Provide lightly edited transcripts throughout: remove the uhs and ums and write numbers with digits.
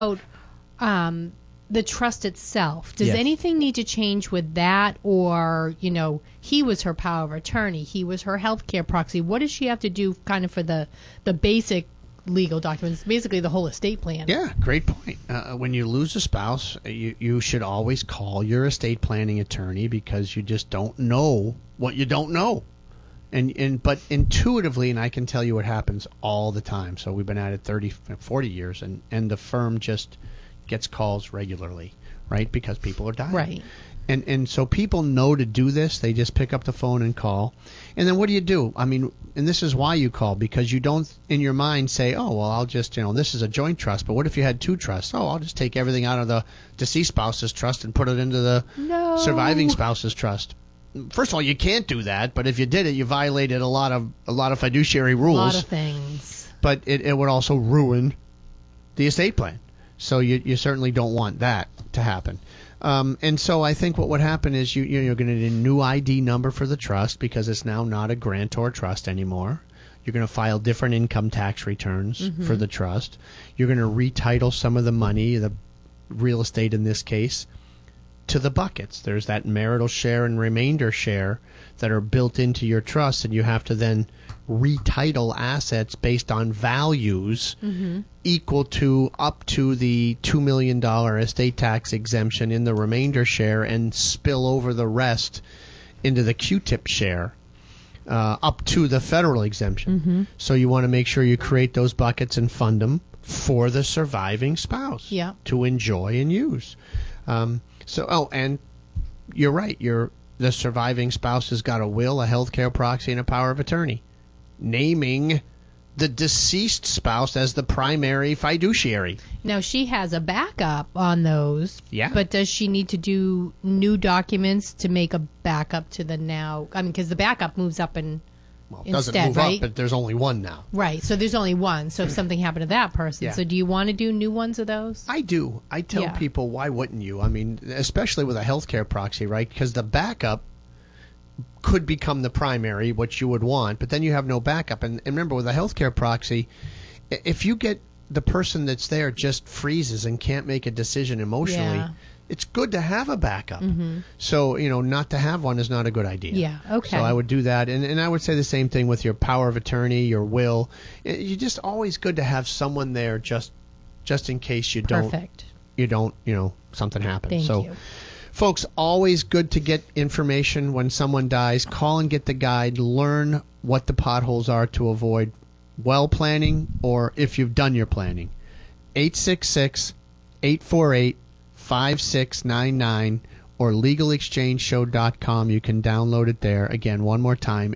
The trust itself. Does Yes. anything need to change with that, or he was her power of attorney, he was her healthcare proxy? What does she have to do, kind of, for the basic legal documents, basically the whole estate plan? Yeah, great point. When you lose a spouse, you should always call your estate planning attorney, because you just don't know what you don't know. But intuitively, and I can tell you what happens all the time. So we've been at it 30, 40 years, and the firm just gets calls regularly, right? Because people are dying. Right. And so people know to do this. They just pick up the phone and call. And then what do? I mean, and this is why you call, because you don't in your mind say, oh, well, I'll just, this is a joint trust. But what if you had two trusts? Oh, I'll just take everything out of the deceased spouse's trust and put it into the surviving spouse's trust. First of all, you can't do that. But if you did it, you violated a lot of fiduciary rules. A lot of things. But it would also ruin the estate plan. So you certainly don't want that to happen. And so I think what would happen is you're going to need a new ID number for the trust, because it's now not a grantor trust anymore. You're going to file different income tax returns for the trust. You're going to retitle some of the money, the real estate in this case, to the buckets. There's that marital share and remainder share that are built into your trust, and you have to then retitle assets based on values equal to up to the $2 million estate tax exemption in the remainder share, and spill over the rest into the Q-tip share up to the federal exemption. So you want to make sure you create those buckets and fund them for the surviving spouse to enjoy and use. And you're right. The surviving spouse has got a will, a healthcare proxy, and a power of attorney, naming the deceased spouse as the primary fiduciary. Now, she has a backup on those. Yeah. But does she need to do new documents to make a backup to the now? I mean, because the backup moves up and it doesn't move up, but there's only one now. Right. So there's only one. So if something happened to that person. So do you want to do new ones of those? I do. I tell people, why wouldn't you? I mean, especially with a healthcare proxy, right? Because the backup could become the primary, what you would want, but then you have no backup. And remember, with a healthcare proxy, if you get the person that's there just freezes and can't make a decision emotionally, it's good to have a backup. So, not to have one is not a good idea. Yeah, okay. So I would do that. And I would say the same thing with your power of attorney, your will. You're just always good to have someone there just in case you don't. Perfect. You don't, something happens. Thank you. Folks, always good to get information when someone dies. Call and get the guide. Learn what the potholes are to avoid well planning, or if you've done your planning. 866-848-5699 or legalexchangeshow.com. You can download it there. Again, one more time,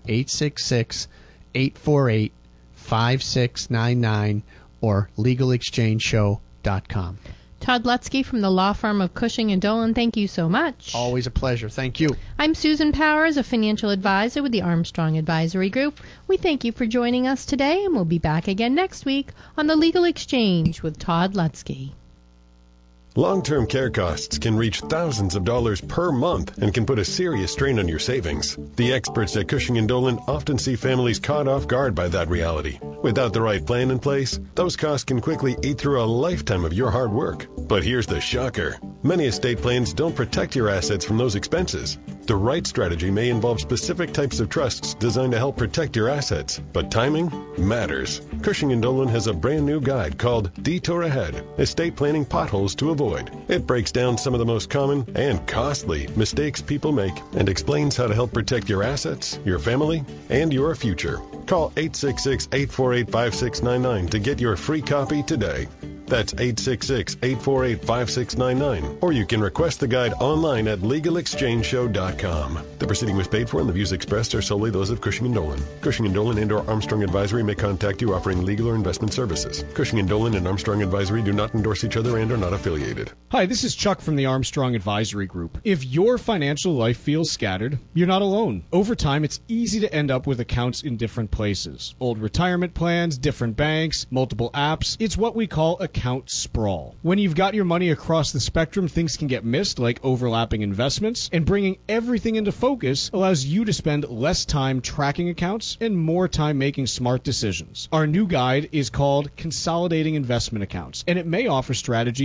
866-848-5699 or legalexchangeshow.com. Todd Lutzke from the law firm of Cushing & Dolan, thank you so much. Always a pleasure. Thank you. I'm Susan Powers, a financial advisor with the Armstrong Advisory Group. We thank you for joining us today, and we'll be back again next week on The Legal Exchange with Todd Lutzke. Long-term care costs can reach thousands of dollars per month and can put a serious strain on your savings. The experts at Cushing & Dolan often see families caught off guard by that reality. Without the right plan in place, those costs can quickly eat through a lifetime of your hard work. But here's the shocker. Many estate plans don't protect your assets from those expenses. The right strategy may involve specific types of trusts designed to help protect your assets, but timing matters. Cushing & Dolan has a brand new guide called Detour Ahead, Estate Planning Potholes to Avoid. It breaks down some of the most common and costly mistakes people make and explains how to help protect your assets, your family, and your future. Call 866-848-5699 to get your free copy today. That's 866-848-5699. Or you can request the guide online at legalexchangeshow.com. The proceeding was paid for and the views expressed are solely those of Cushing & Dolan. Cushing & Dolan and or Armstrong Advisory may contact you offering legal or investment services. Cushing & Dolan and Armstrong Advisory do not endorse each other and are not affiliated. Hi, this is Chuck from the Armstrong Advisory Group. If your financial life feels scattered, you're not alone. Over time, it's easy to end up with accounts in different places. Old retirement plans, different banks, multiple apps. It's what we call a account sprawl. When you've got your money across the spectrum, things can get missed, like overlapping investments, and bringing everything into focus allows you to spend less time tracking accounts and more time making smart decisions. Our new guide is called Consolidating Investment Accounts, and it may offer strategies